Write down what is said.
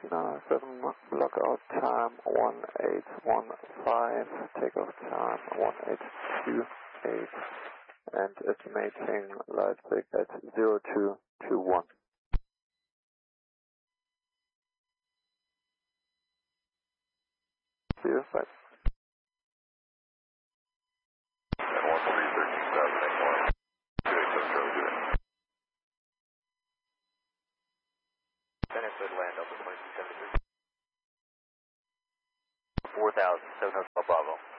7, lockout time 1815, takeoff time 1828, and estimating Leipzig at 0221. See you, bye. Benefit land up to 2273. 4,700 Bravo.